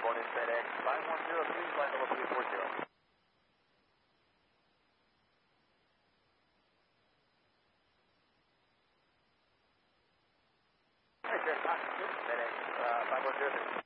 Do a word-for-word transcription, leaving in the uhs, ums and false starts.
morning, FedEx five one zero three, flight level three four zero. Hey, sir, FedEx uh, five one zero three.